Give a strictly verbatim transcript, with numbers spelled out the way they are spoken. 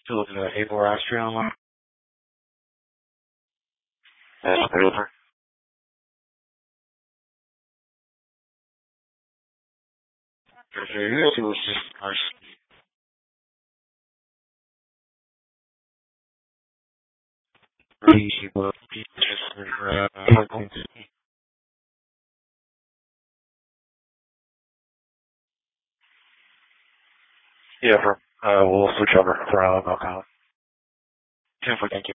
to the Able Austrian line. That's over. It was just our people just uh, going to yeah, for uh, we'll switch over for uh, Malcolm. Ten for thank you.